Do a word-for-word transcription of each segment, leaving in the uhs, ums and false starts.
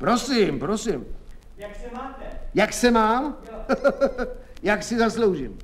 Prosím, prosím. Jak se máte? Jak se mám? Jak si zasloužím?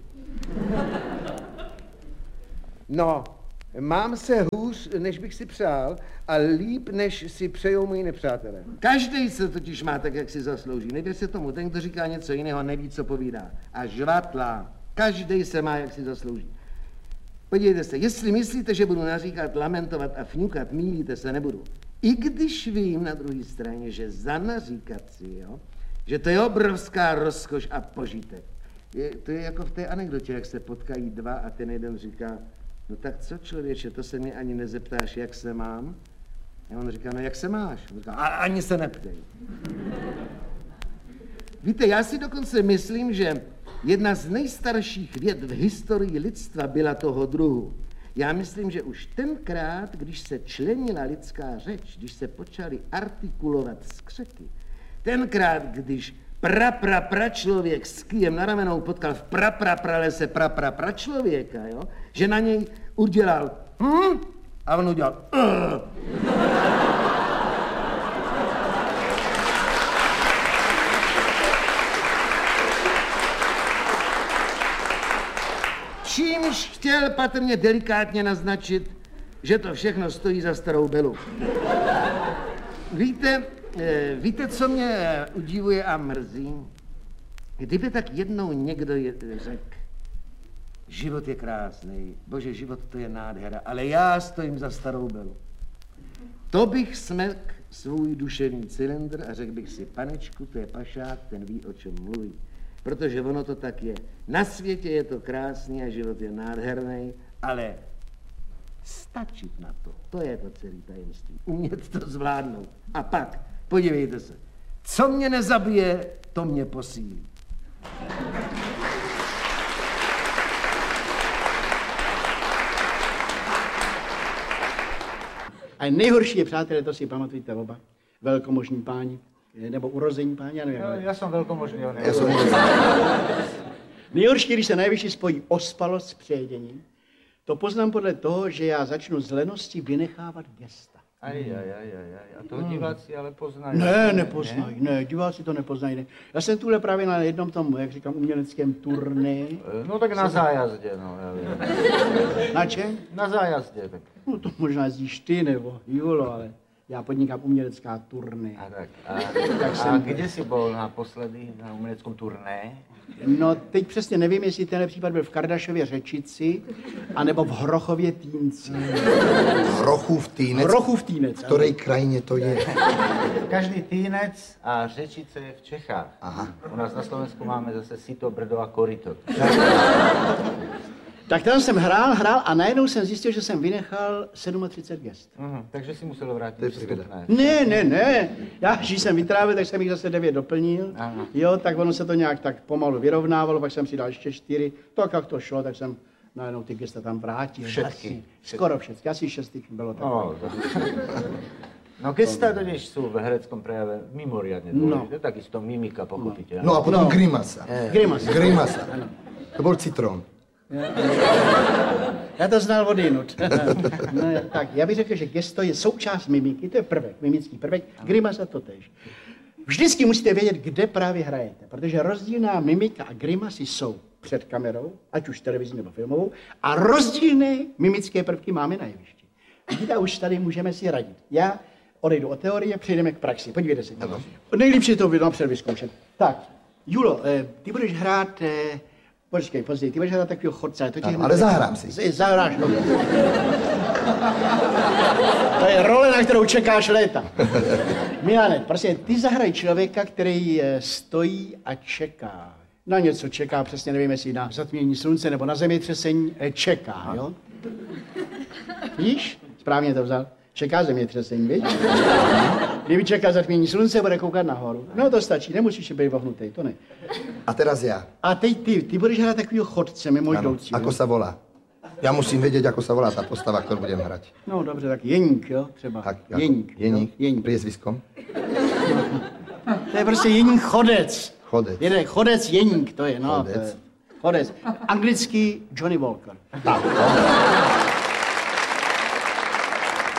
No, mám se hůř, než bych si přál, a líp, než si přejou moji nepřátelé. Každý se totiž má tak, jak si zaslouží. Nevěřte tomu, ten, kdo říká něco jiného, neví, co povídá. A žvatlá. Každý se má, jak si zaslouží. Podívejte se, jestli myslíte, že budu naříkat, lamentovat a fňukat, mýlíte se, nebudu. I když vím na druhé straně, že za naříkat si, jo, že to je obrovská rozkoš a požitek. Je, to je jako v té anekdotě, jak se potkají dva a ten jeden říká, no tak co, člověče, to se mě ani nezeptáš, jak se mám? A on říká, no jak se máš? On říká, a ani se neptej. Víte, já si dokonce myslím, že jedna z nejstarších věd v historii lidstva byla toho druhu. Já myslím, že už tenkrát, když se členila lidská řeč, když se počaly artikulovat skřeky, tenkrát, když pra, pra, pra člověk s kýjem na ramenou potkal v pra, pra, pralese pra, pra, pra člověka, jo, že na něj udělal hm? A on udělal uh. Čímž chtěl patrně delikátně naznačit, že to všechno stojí za starou belu. Víte, víte, co mě udivuje a mrzí? Kdyby tak jednou někdo řekl, život je krásný, bože, život to je nádhera, ale já stojím za starou belu. To bych smekl svůj duševní cylindr a řekl bych si, panečku, to je pašák, ten ví, o čem mluví. Protože ono to tak je. Na světě je to krásný a život je nádherný, ale stačit na to, to je to celé tajemství. Umět to zvládnout. A pak, podívejte se, co mě nezabije, to mě posílí. A nejhorší je, přátelé, to si pamatujte oba, velkomožní páni, nebo urození páni, já nevím. Já, já jsem velkomožný, on já jsem nejhorší, když se nejvyšší spojí ospalost s přejeděním, to poznám podle toho, že já začnu z lenosti vynechávat gesta. Aj, aj, aj, aj, aj. A to diváci ale poznají. Ne, nepoznají, ne? ne, diváci to nepoznají. Ne. Já jsem tuhle právě na jednom tom, jak říkám, uměleckém turné. No tak na zájazdě, no. Já vím. Na čem? Na zájazdě. Tak. No to možná jezdíš ty nebo Julo, ale já podnikám umělecká turné. A tak, a, tak jsem... a kde jsi byl naposledy na uměleckém turné? No, teď přesně nevím, jestli tenhle případ byl v Kardašově Řečici, anebo v Hrochově Týnci. Hrochův Týnec? Hrochův Týnec. V které krajině to je? Každý Týnec a Řečice je v Čechách. Aha. U nás na Slovensku máme zase Sito, Brdo a Koryto. Tak tam jsem hrál, hrál a najednou jsem zjistil, že jsem vynechal třicet sedm gest. Uhum, takže si musel vrátit vstupné. Ne, ne, ne. Já, když jsem vytrávil, tak jsem jich zase devět doplnil. Aha. Jo, tak ono se to nějak tak pomalu vyrovnávalo, pak jsem si dal ještě čtyři. Tak jak to šlo, tak jsem najednou ty gesta tam vrátil. Všetky. Skoro všetky, asi šest bylo tak. No, no gesta totiž jsou ve hereckém prejave mimoriadne důležité, no. Takisto mimika, pochopiteľne. No a potom no. grimasa. Eh. Grimasa. Grimasa. To byl citron. Já to znal odinut. No, tak, já bych řekl, že gesto je součást mimiky, to je prvek, mimický prvek, grimasa to tež. Vždycky musíte vědět, kde právě hrajete, protože rozdílná mimika a grimasy jsou před kamerou, ať už televizní nebo filmovou, a rozdílné mimické prvky máme na jevišti. Vidíte, už tady můžeme si radit. Já odejdu od teorie, přejdeme k praxi. Podívejte se. No. Nejlepší to bylo napřed vyzkoušet. Tak, Julo, eh, ty budeš hrát... Eh, Počkej, později, ty budeš hrát takového chodce. To ano, ale zahrám si. Zahráš, no. To je role, na kterou čekáš léta. Milane, prostě ty zahraj člověka, který stojí a čeká. Na něco čeká, přesně nevím, jestli na zatmění slunce nebo na zemětřesení, čeká, jo? Víš? Správně to vzal. Čeká zemětřesení, viď? Kdyby čeká zatmění slunce, bude koukat nahoru. No to stačí, nemusíš být vohnutej, to ne. A teraz já. A teď ty, ty budeš hrát takovýho chodce mimo jdoucího. Ako sa volá? Já musím vědět, ako sa volá ta postava, kterou budem hrát. No dobře, tak Jeník, jo, třeba. Tak, Jeník. Jeník. Jeník. Priezviskom? To je prostě Jeník Chodec. Chodec. Jede, Chodec Jeník, to je, no. Chodec. To je. Chodec. Anglický Johnny Walker. Tak.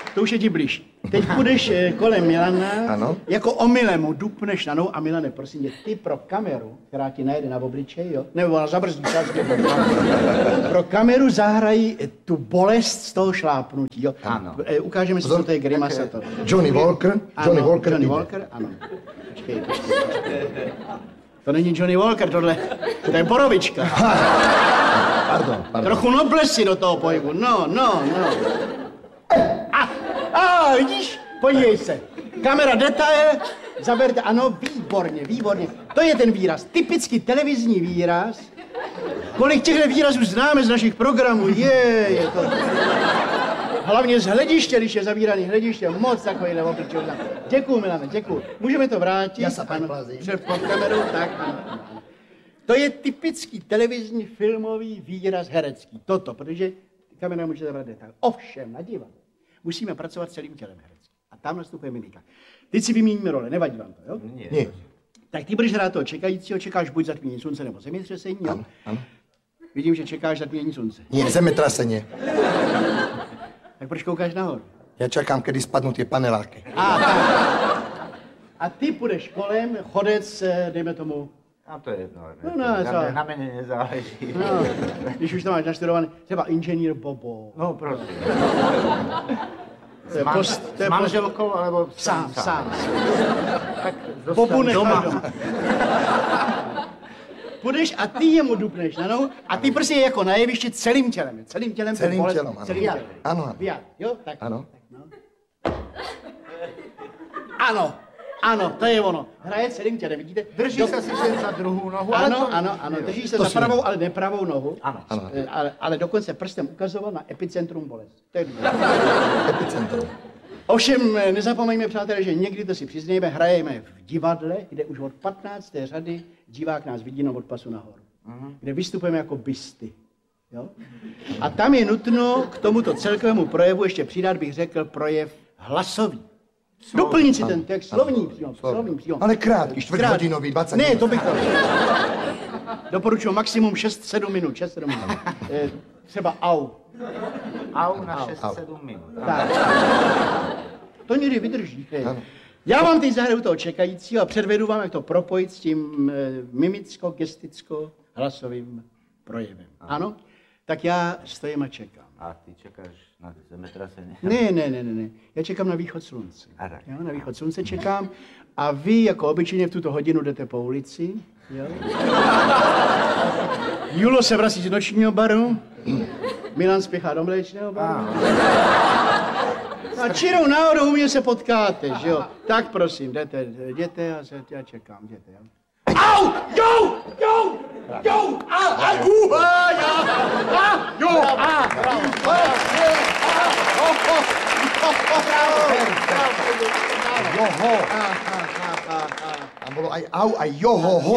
to už je ti blíž. Teď půjdeš kolem Milana, ano. Jako omylem mu dupneš na nohu a Milane, prosím tě, ty pro kameru, která ti najede na obličej, jo, nebo ona zabrzdí čas, pro kameru zahrají tu bolest z toho šlápnutí, jo. Ano. Ukážeme si, co to je grimasa. To. Johnny Walker, Johnny ano, Walker, Johnny Walker, ano. Počkej, počkej, počkej. To není Johnny Walker, tohle, to je borovička. Pardon, pardon. Trochu noblesi do toho pohybu, no, no, no. A, a vidíš, podívej se. Kamera detail, zaberte, ano, výborně, výborně. To je ten výraz, typický televizní výraz. Kolik těchto výrazů známe z našich programů, je, je to... Hlavně z hlediště, když je zavíraný hlediště, moc takovýhle obličej. Děkuju, Milane, děkuju. Můžeme to vrátit? Já se tak plazím. Před pod kamerou, tak, ano, ano. To je typický televizní filmový výraz herecký. Toto, protože kamera může zabrat detail. Ovšem, na divadlo musíme pracovat celým tělem hereckým. A tam nastupuje mimika. Teď si vymíníme role, nevadí vám to, jo? Ne. Tak ty budeš hrát toho čekajícího, čekáš buď zatmění slunce nebo zemětřesení, jo? Ano, ano. Vidím, že čekáš zatmění slunce. Nie, zemetrasenie. Tak proč koukáš nahoru? Ja čakám, kedy spadnú tie paneláky. A, tak. A ty půjdeš kolem, chodec, dejme tomu, A to je jedno. No, no, na, co? na mě nezáleží. no, když už to máš naštudované, třeba inženýr Bobo. No, prosím. To je S, man, post, to je s manželkou, alebo sám, sám. sám. Tak Bobu necháš doma. doma. Půjdeš a ty jemu dupneš na nohu a ty prostě je jako na jevišti celým tělem. Celým tělem. Celým bolest, tělem, ano. Celým tělem. Ano, ano. Vyjad, jo? Tak, Ano. tak, no. Ano, ano, to je ono. Hraje celým tělem, vidíte? Drží Do- se sice za druhou nohu, ale Ano, to... ano, ano, drží se To za si pravou, ale nepravou nohu. Ano. Ano. Eh, Ale, ale dokonce prstem ukazoval na epicentrum bolesti. To je důležité. Epicentrum. Ovšem, eh, nezapomeňme, přátelé, že někdy to si přiznejme, hrajeme v divadle, kde už od patnácté řady divák nás vidí no od pasu nahoru. Uh-huh. Kde vystupujeme jako bysty. Jo? A tam je nutno k tomuto celkovému projevu ještě přidat, bych řekl, projev hlasový. Doplnit si ten text, slovní přímo, slovní přímo. Ale krátký, čtvrthodinový, dvacet Ne, minut. to bych to... Doporučuji maximum šest sedm minut, šest sedm minut. Eh, třeba au. Au na Au, šest sedm minut. Tak. To někdy vydrží. Já vám teď zahraju toho čekajícího a předvedu vám, jak to propojit s tím e, mimicko-gesticko-hlasovým projevem. Ano? Tak já stojím a čekám. A ty čekáš na zemetrasení? Ne, ne, ne, ne, ne. Já čekám na východ slunce. A tak. Jo, na východ slunce čekám a vy jako obyčejně v tuto hodinu jdete po ulici. Jo? Julo se vrací z nočního baru. Milan spěchá do mléčného baru. A čirou náhodou u mě se potkáte, že jo? Tak prosím, jdete, jděte a se, já čekám, jděte, jo? Au! Jo! Jo! Jo! A! A! U! A! Já! A! Jo! A! Joho. Tam bolo aj au, aj joho-ho.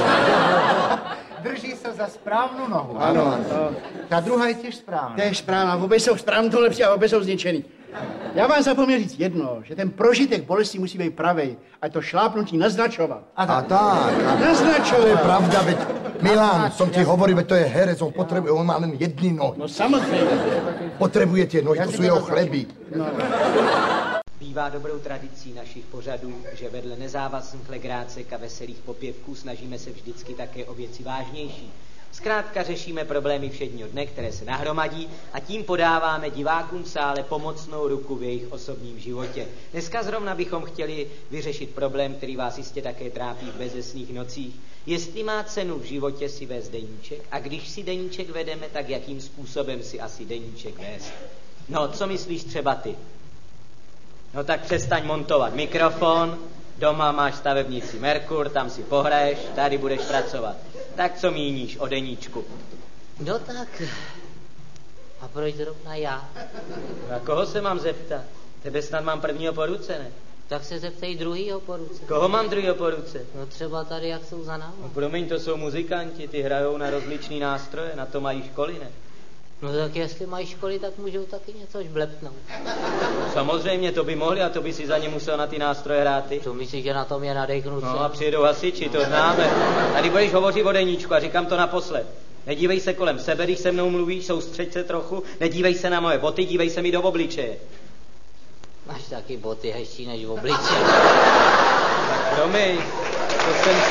Drží se za správnou nohu. Ano, ano. Ta druhá je těž správná. To je správná, obě jsou správně to lepší a obě jsou zničený. Já vám zapomněl říct jedno, že ten prožitek bolesti musí být pravej, a to šlápnutí naznačovat. A tak. A to je Naznačovat. pravda, veď Milan, som ti hovoril, veď to je herec, on potrebuje, on má len jedny nohy. No samozřejmě. Potrebuje tie nohy, to sú jeho chleby. Bývá dobrou tradicí našich pořadů, že vedle nezávazných legrácek a veselých popěvků snažíme se vždycky také o věci vážnější. Zkrátka řešíme problémy všedního dne, které se nahromadí a tím podáváme divákům v sále pomocnou ruku v jejich osobním životě. Dneska zrovna bychom chtěli vyřešit problém, který vás jistě také trápí v bezesných nocích. Jestli má cenu v životě si vést deníček a když si deníček vedeme, tak jakým způsobem si asi deníček vést? No, co myslíš třeba ty? No tak přestaň montovat mikrofon, doma máš stavebnici Merkur, tam si pohraješ, tady budeš pracovat. Tak co míníš o deníčku? No tak, a proč zrovna já? A koho se mám zeptat? Tebe snad mám prvního po ruce, ne? Tak se zeptej druhýho po ruce. Koho mám druhýho po ruce? No třeba tady, jak jsou za náma. No, promiň, to jsou muzikanti, ty hrajou na rozličný nástroje, na to mají školy, ne? No tak jestli mají školy, tak můžou taky něco žblepnout. Samozřejmě, to by mohli a to by si za ně musel na ty nástroje hrát ty. Co myslíš, že na tom je nadechnut? No a přijedou hasiči, to známe. Tady budeš hovořit o deníčku a říkám to naposled. Nedívej se kolem sebe, když se mnou mluvíš, soustřeď se trochu, nedívej se na moje boty, dívej se mi do obličeje. Máš taky boty hezčí než v obličeji. Tak promiň, to jsem...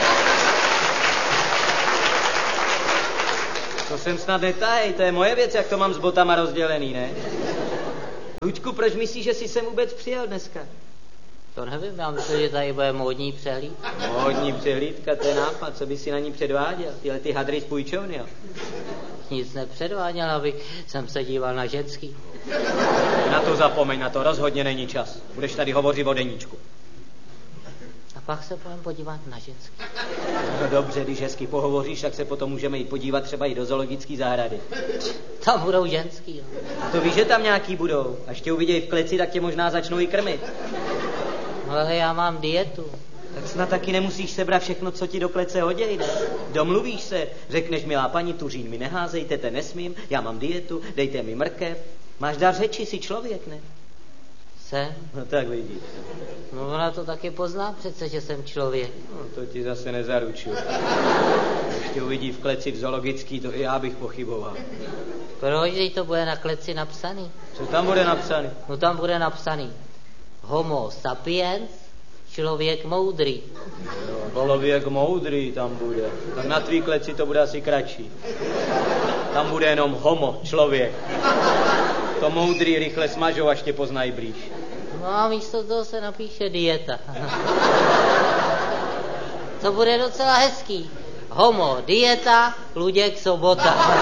To jsem snad netaj, to je moje věc, jak to mám s botama rozdělený, ne? Luďku, proč myslíš, že jsi sem vůbec přijel dneska? To nevím, já myslím, že tady bude módní přehlíd. Módní přehlídka, to je nápad, co by si na ní předváděl? Tyhle ty hadry z půjčovny, jo? Nic nepředváděl, abych jsem se díval na ženský. Na to zapomeň, na to rozhodně není čas. Budeš tady hovořit o deníčku. A pak se půjdeme podívat na ženský. No dobře, když hezky pohovoříš, tak se potom můžeme jít podívat třeba i do zoologické zahrady. Tam budou ženský, jo. A to víš, že tam nějaký budou. Až tě uvidějí v kleci, tak tě možná začnou i krmit. Ale já mám dietu. Tak snad taky nemusíš sebrat všechno, co ti do klece hodí, ne? Domluvíš se, řekneš, milá paní, tuřín mi neházejte, te nesmím, já mám dietu, dejte mi mrkev. Máš dar řeči, jsi člověk, ne? Jsem? No tak vidíš. No ona to taky pozná přece, že jsem člověk. No to ti zase nezaručuju. Když tě uvidí v kleci v zoologický, to i já bych pochyboval. Proč, že to bude na kleci napsaný? Co tam bude napsaný? No tam bude napsaný Homo sapiens, člověk moudrý. No, člověk moudrý tam bude. Tak na tvý kleci to bude asi kratší. Tam bude jenom homo, člověk. To moudrý rychle smažou, až tě poznají blíž. No a místo toho se napíše dieta. To bude docela hezký. Homo, dieta, Luděk, sobota.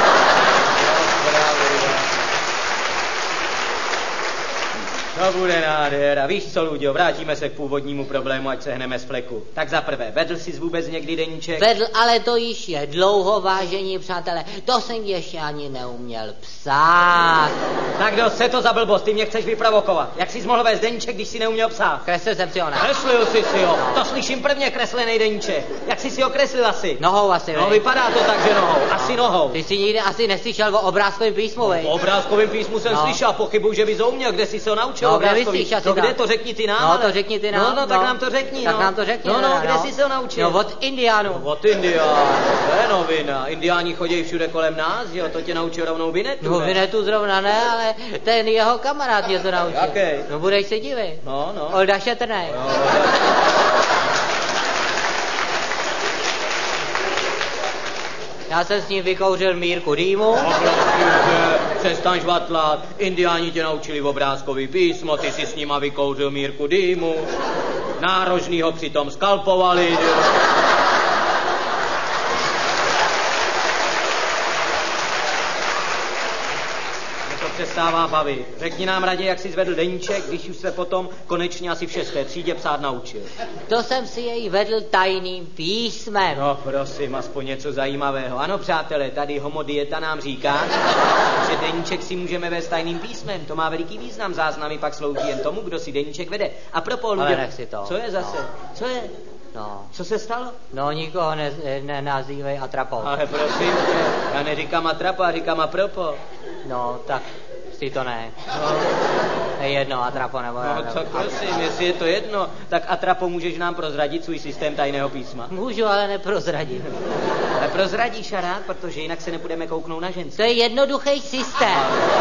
To bude nádhera. Víš co, Luďo, vrátíme se k původnímu problému, ať se hneme z fleku. Tak za prvé, vedl jsi vůbec někdy deníček? Vedl, ale to již je dlouho, vážení přátelé. To jsem ještě ani neuměl psát. Tak kdo se to za blbost, ty mě chceš vyprovokovat. Jak jsi mohl vést deníček, když jsi neuměl psát? Kreslil jsem si ho, ne? Kreslil jsi si ho. To slyším prvně, kreslený deníček. Jak jsi si ho kreslil asi? Nohou asi, No vypadá to tak, že nohou. Asi nohou. Ty jsi nikdy asi neslyšel o obrázkovém písmu, vej? O obrázkovém písmu jsem no. slyšel, pochybuju, že bys ho uměl, kde jsi se ho naučil. No, kde myslíš asi no, kde tak? to řekni ty nám? No, ale... to řekni ty nám. No, no, tak nám to řekni, Tak no. nám to řekni. No, no, no, kde no. jsi se ho naučil? No, od Indiánů. No, od Indiánů, to je novina. Indiáni chodí všude kolem nás, jo, to tě naučil rovnou Vinetu. No, Vinetu zrovna ne, ale ten jeho kamarád mě to naučil. Jaký? No, budeš se divit. No, no. Olda Šetrnej. No, Já jsem s ním vykouřil mírku dýmu. Přestaň žvatlat, Indiáni tě naučili v obrázkový písmo, ty si s nima vykouřil mírku dýmu, nárožný ho přitom skalpovali. Přestává bavit. Řekni nám raději, jak jsi zvedl deníček, když už se potom konečně asi v šesté třídě psát naučil. To jsem si jej vedl tajným písmem. No prosím, aspoň něco zajímavého. Ano, přátelé, tady Homo dieta nám říká, že deníček si můžeme vést tajným písmem. To má veliký význam. Záznamy pak slouží jen tomu, kdo si deníček vede. A propos, ale nech si to. Co je zase? No. Co je? No. Co se stalo? No, nikoho ne, nenazývej atrapou. Ale prosím, já neříkám atrapa, říkám apropo. No, tak si to ne. No. Je jedno, atrapo nebo... No, tak prosím, jestli je to jedno, tak atrapo můžeš nám prozradit svůj systém tajného písma. Můžu, ale neprozradit. Ale prozradíš a rád, protože jinak se nebudeme kouknout na ženské. To je jednoduchý systém.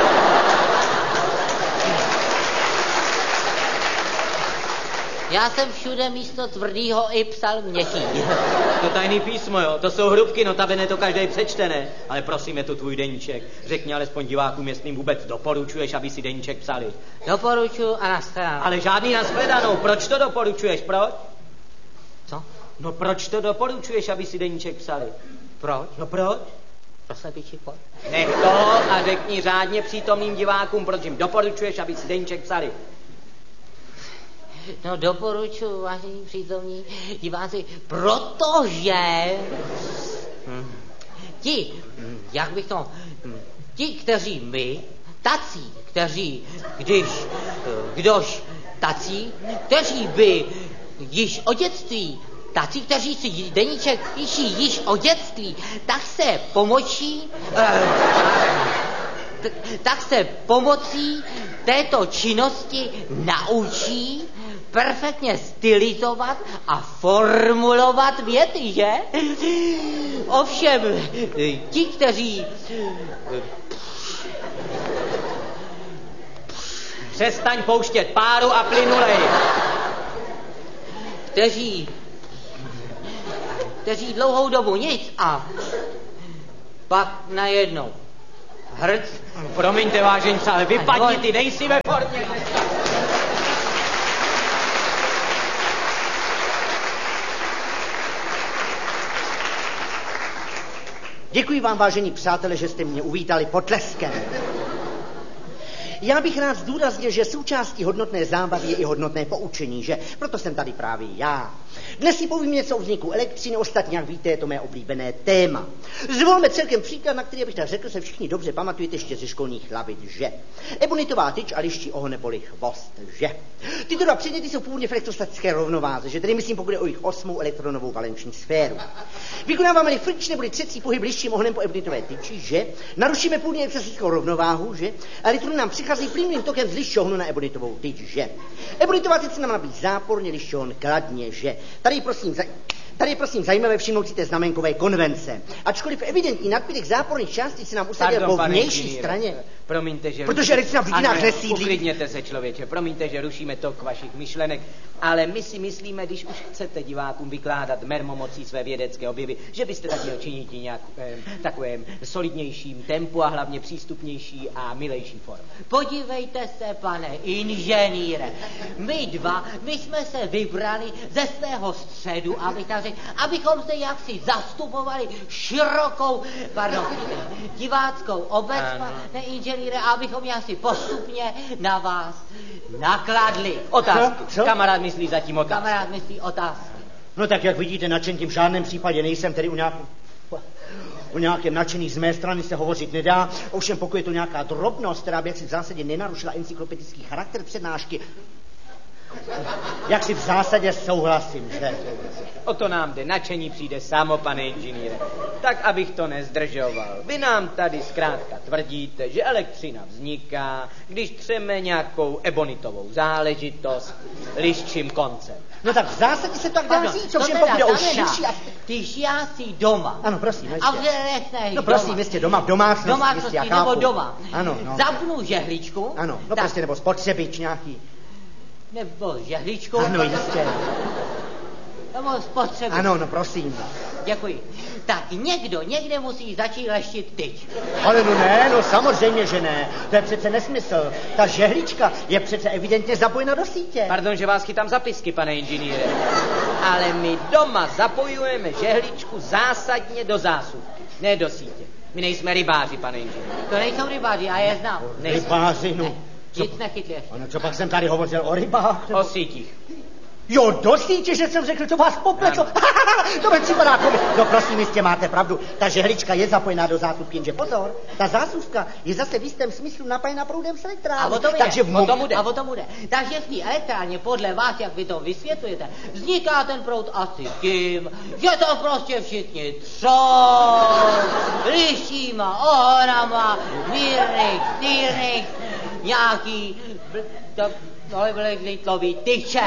Já jsem všude místo tvrdýho i psal měkký. To tajný písmo, jo, to jsou hrubky, notabene to každý přečte, ne? Ale prosím, je to tvůj deníček. Řekni alespoň divákům, jestli jim vůbec doporučuješ, aby si deníček psali. Doporučuji a nashledanou. Ale žádný nashledanou, proč to doporučuješ, proč? Co? No proč to doporučuješ, aby si deníček psali? Proč? No proč? Pro slepičí chod. Nech to a řekni řádně přítomným divákům, proč jim doporučuješ, aby si deníček psali. No doporučuji, vážení přítomní diváci, protože hm, ti, hm, jak bych to, hm, ti, kteří my, tací, kteří, když, kdož, tací, kteří by již od dětství, tací, kteří si deníček píší již od dětství, tak se pomočí, eh, tak se pomocí této činnosti naučí perfektně stylizovat a formulovat věty, že? Ovšem, ti, kteří Přestaň pouštět páru a plynulej. Kteří, kteří dlouhou dobu nic a pak najednou hrc. Promiňte, váženci, ale vypadni, ty nejsi ve formě. Děkuji vám, vážení přátelé, že jste mě uvítali potleskem. Já bych rád zdůraznil, že součástí hodnotné zábavy je i hodnotné poučení, že? Proto jsem tady právě já. Dnes si povím něco o vzniku elektřiny, ostatně, jak víte, je to mé oblíbené téma. Zvolme celkem příklad, na který, abych tak řekl, se všichni dobře pamatujete ještě ze školních lavic, že? Ebonitová tyč a liští oho neboli chvost, že? Tyto dva předměty jsou původně v elektrostatické rovnováze, že tedy myslím, pokud je o jejich osmou elektronovou valenční sféru. Vykonáváme-li frič neboli třecí pohyb lištím ohnem po ebonitové tyči, že? Narušíme původně elektrostatickou rovnováhu, že? Elektrony nám přichází plynulým tokem z lišťohonu na ebonitovou tyč, že? Ebonitová tyč se nám nabíjí záporně, lišťohon kladně, že? Tady prosím, za... Tady je prosím zajímavé všimnout si té znamenkové konvence. Ačkoliv evidentní nadbytek záporných částic se nám usadil po vnější straně. Promiňte, že... Protože elektřina v dudinách nesídlí. Uklidněte se, člověče. Promiňte, že rušíme tok vašich myšlenek, ale my si myslíme, když už chcete divákům vykládat mermomocí své vědecké objevy, že byste tak měl činit nějak eh, takovém solidnějším tempu a hlavně přístupnější a milejší form. Podívejte se, pane inženýre, my dva, my jsme se vybrali ze svého středu, aby tak řekl, abychom se jaksi zastupovali širokou, pardon, diváckou obec, pane inženýre, abychom jaksi postupně na vás nakladli. Otázky. Co? Co? Kamarád myslí zatím otázky. Kamarád myslí otázky. No tak jak vidíte, nadšen tím v žádném případě nejsem, tedy u nějakým... O nějakém nadšení z mé strany se hovořit nedá, ovšem pokud je to nějaká drobnost, která by si v zásadě nenarušila encyklopedický charakter přednášky, jak si v zásadě souhlasím, že? O to nám jde, nadšení přijde samo, pane inženýre. Tak, abych to nezdržoval. Vy nám tady zkrátka tvrdíte, že elektřina vzniká, když třeme nějakou ebonitovou záležitost liščím koncem. No tak v zásadě se to tak dá říct, ovšem pokud jde o širší... Když já si doma. Ano, prosím, jistě. A v řekneš No prosím, jistě, doma, v domácnosti, domácnosti jistě, nebo doma. Ano, no. Zapnu žehličku. Ano, no tak. prostě, nebo spotřebič nějaký. Nebo žehličku. Ano, jistě. Nebo spotřebič. Ano, no prosím. Děkuji. Tak někdo někde musí začít leštit tyč. Ale no ne, no samozřejmě, že ne. To je přece nesmysl. Ta žehlička je přece evidentně zapojena do sítě. Pardon, že vás chytám za pisky, pane inženýre. Ale my doma zapojujeme žehličku zásadně do zásuvky, ne do sítě. My nejsme rybáři, pane inženýre. To nejsou rybáři, já je znám. Rybáři, no. Nic nechytli. Ano, co pak jsem tady hovořil o rybách? O sítích. Jo, do sítě, že jsem řekl, to vás popletlo. To mi připadá komi. No prosím, jistě máte pravdu. Ta žehlička je zapojená do zásuvky, jenže pozor, ta zásuvka je zase v jistém smyslu napájena proudem z elektrárny. A o tom Takže jde. v mom... O tom jde. A o tom jde. Takže v té elektrárně, podle vás, jak vy to vysvětlujete, vzniká ten proud asi tím, že to prostě všichni třou, lišíma, ohonama, mírných, stýrných, nějaký... To, tohle byly glitlový tyče.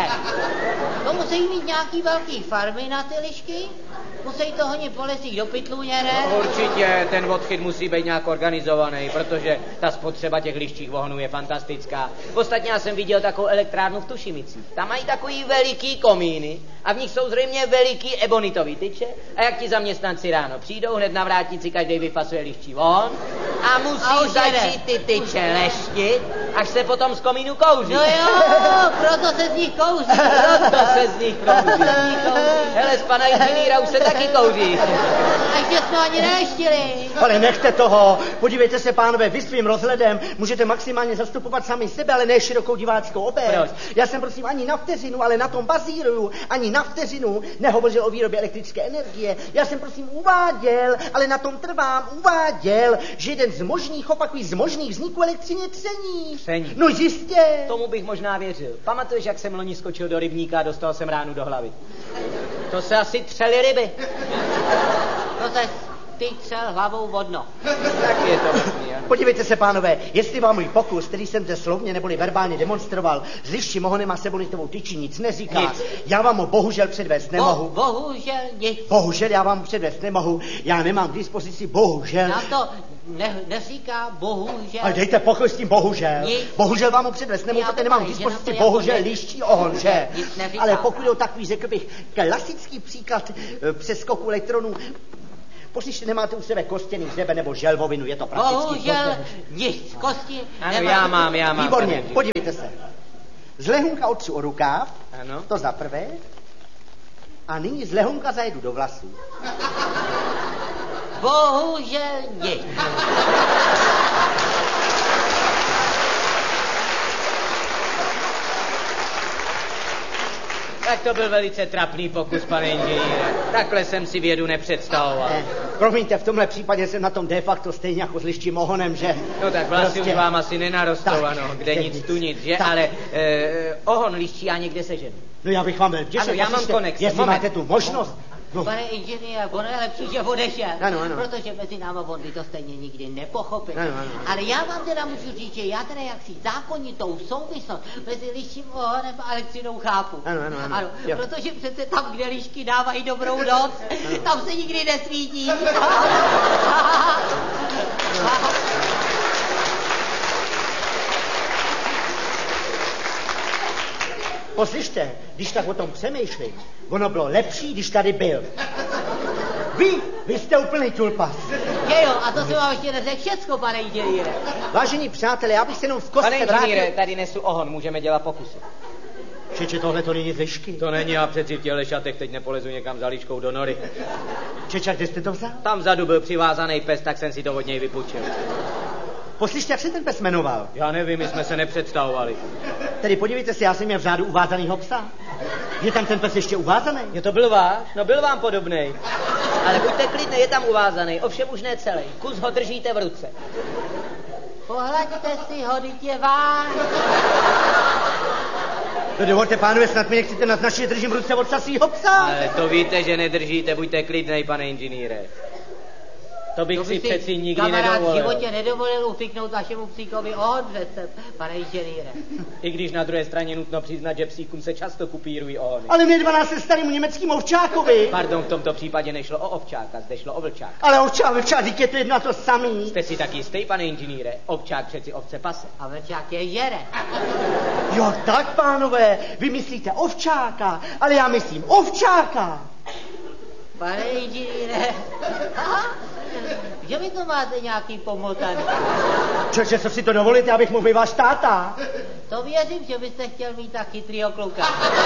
To musí mít nějaký velký farmy na ty lišky? Musí to honit po lesích do pytlů, ne? Určitě, ten odchyt musí být nějak organizovaný, protože ta spotřeba těch liščích vohonů je fantastická. Ostatně já jsem viděl takovou elektrárnu v Tušimicích. Tam mají takový veliký komíny a v nich jsou zřejmě veliký ebonitový tyče a jak ti zaměstnanci ráno přijdou, hned na vrátnici každý vyfasuje liščí vohon a musí a začít ty tyče leštit, až se potom z komínu kouří. No jo, proto se z nich kouří. Proto se z nich kouří. Hele, z pana inženýra už se taky kouří. A ještě jsme ani neštili. Ale nechte toho. Podívejte se, pánové, vy svým rozhledem můžete maximálně zastupovat sami sebe, ale ne širokou diváckou obec. Proč? Já jsem prosím ani na vteřinu, ale na tom bazíruju, ani na vteřinu nehovořil o výrobě elektrické energie. Já jsem prosím uváděl, ale na tom trvám, uváděl, že jeden z možných, opakují, z možných vzniků elektřiny je tření. Tření. No jistě. Tomu bych možná věřil. Pamatuješ, jak jsem loni skočil do rybníka a dostal jsem ránu do hlavy? To se asi třeli ryby. To se ty třel hlavou vodno. Tak je to možný, ano. Podívejte se, pánové, jestli vám můj pokus, který jsem zde slovně neboli verbálně demonstroval, s liščím ohonem a sebonitovou tyčí nic neříká, Nic. já vám ho bohužel předvést nemohu. Bo, bohužel nic. Bohužel já vám předvést nemohu, já nemám k dispozici bohužel. Na to ne, neříká bohužel. Ale dejte pokoj s tím bohužel. Nic. Bohužel vám ho předvést nemůžete, nemám k dispozici bohužel líští ohon, že? Ale pokud je o takový, řekl bych, klasický příklad e, přeskoku elektronů, poslyšte, nemáte u sebe kostěný hřeben nebo želvovinu, je to prakticky. Bohužel nic, kosti Ano, nemám. já mám, já mám. Výborně, podívejte se. Z lehunka otřu o rukáv, Ano. to za prvé, a nyní z lehunka zajedu do vlasů. Bohužel nic. Tak to byl velice trapný pokus, pane inženýre. Takhle jsem si vědu nepředstavoval. Eh, promiňte, v tomhle případě jsem na tom de facto stejně jako s liščím ohonem, že? No tak vlasy Prostě- už vám asi nenarostou, Tak, ano, kde teď nic, nic. tu nic, že? Tak. Ale eh, ohon liští já někde seženu. No já bych vám byl vděčný. Ano, já mám poslyšte, konexe, Jestli moment. máte tu možnost. No, Pane inženýre, ono je lepší, že odešel. Ano, ano. Protože mezi náma on by to stejně nikdy nepochopil. Ano, ano. Ale já vám teda můžu říct, že já teda jaksi zákonitou souvislost mezi liším ohonem a elektřinou chápu. Ano, ano, ano. ano Jo. protože přece tam, kde lišky dávají dobrou noc, tam se nikdy nesvítí. poslyšte, když tak o tom přemýšlím, ono bylo lepší, když tady byl. Vy, vy jste úplný tulpas. Je jo, a to jsem vám ještě neřekl všecko, pane inženýre. Vážení přátelé, já bych se jenom v kostce Pane vrátil. inženýre, tady nesu ohon, můžeme dělat pokusy. Čeče, tohle to není z lišky. To není, já přeci v těle šatech teď nepolezu někam za líškou do nory. Čeče, kde jste to vzal? Tam vzadu byl přivázaný pes, tak jsem si to od něj vypůjčil. Poslyšte, jak se ten pes jmenoval? Já nevím, my jsme se nepředstavovali. Tedy podívejte se, já jsem měl v řádu uvázanýho psa. Je tam ten pes ještě uvázaný? Je to byl váš? No byl vám podobnej. Ale buďte klidný, je tam uvázaný, ovšem už ne celý. Kus ho držíte v ruce. Pohlaďte si ho, teď je váš. No dovolte, pánové, snad mi nechcete naznačit, že držím v ruce odsasýho psa. Ale to víte, že nedržíte, buďte klidnej, pane inženýre. To bych To si by přeci nikdy kamarád v nedovolil. životě nedovolil ufiknout vašemu psíkovi ohon přece, pane inženýre. I když na druhé straně nutno přiznat, že psíkům se často kupírují ohony. Ale mě dvanáct se starým německým ovčákovi. Pardon, v tomto případě nešlo o ovčáka, zde šlo o vlčáka. Ale ovčák, ovčák, díky je to jedno a to samý. Jste si taky jistý, pane inženýre? Ovčák přeci ovce pase. A vlčák je žere. Jo, tak, pánové, vy myslíte ovčáka, ale já myslím ovčáka. Pane inženýre, že vy to máte nějaký pomotaný? Čože, co si to dovolíte, abych mohl být váš táta? To věřím, že byste chtěl mít tak chytrýho kluka.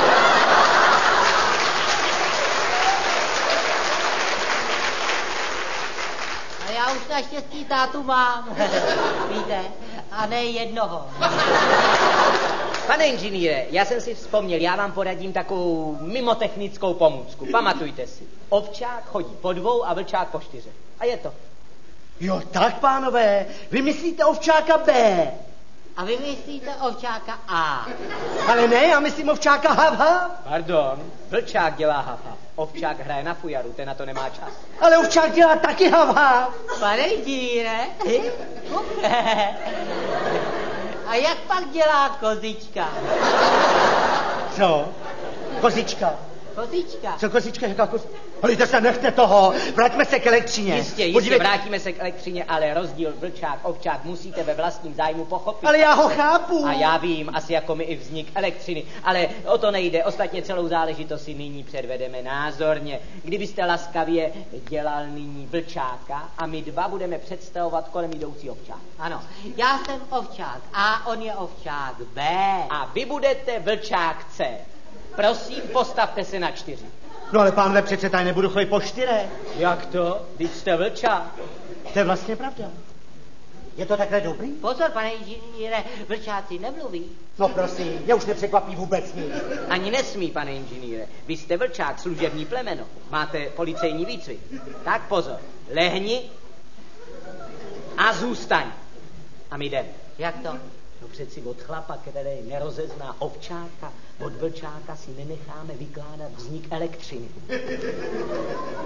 A já už naštěstí tátu mám, víte, a ne jednoho. Pane inženýre, já jsem si vzpomněl, já vám poradím takovou mimotechnickou pomůcku. Pamatujte si, ovčák chodí po dvou a vlčák po čtyře. A je to. Jo, tak, pánové, vy myslíte ovčáka B. A vy myslíte ovčáka A. Ale ne, já myslím ovčáka hav, hav. Pardon, vlčák dělá hafa. Ovčák hraje na fujaru, ten na to nemá čas. Ale ovčák dělá taky hav, hav. Pane inženýre, a jak pak dělá kozička? Co? Kozička. Kozička. Co kozička, jaká kozička? Hejte se, nechte toho, vraťme se k elektřině. Jistě, jistě, Podívejte. vrátíme se k elektřině, ale rozdíl vlčák, ovčák musíte ve vlastním zájmu pochopit. Ale já ho chápu. A já vím, asi jako mi i vznik elektřiny, ale o to nejde. Ostatně celou záležitost si nyní předvedeme názorně. Kdybyste laskavě dělal nyní vlčáka a my dva budeme představovat kolem jdoucí ovčák. Ano, já jsem ovčák A, on je ovčák B. A vy budete vlčák C. Prosím, postavte se na čtyři. No ale pánové, přece tady nebudu chodit po čtyřech. Jak to? Vždyť jste vlčák. To je vlastně pravda. Je to takhle dobrý? Pozor, pane inženýre, vlčáci nemluví. No prosím, mě už nepřekvapí vůbec nic. Ani nesmí, pane inženýre. Vy jste vlčák, služební plemeno. Máte policejní výcvik. Tak pozor, lehni a zůstaň. A my jdeme. Jak to? No přeci od chlapa, který nerozezná ovčáka, od vlčáka si nenecháme vykládat vznik elektřiny.